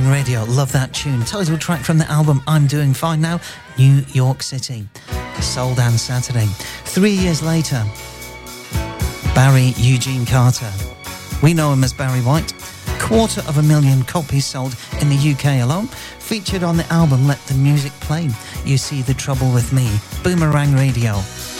Boomerang Radio. Love that tune. Title track from the album I'm Doing Fine Now, New York City. Sold on Saturday. 3 years later, Barry Eugene Carter. We know him as Barry White. 250,000 copies sold in the UK alone. Featured on the album Let the Music Play. You See the Trouble with Me. Boomerang Radio.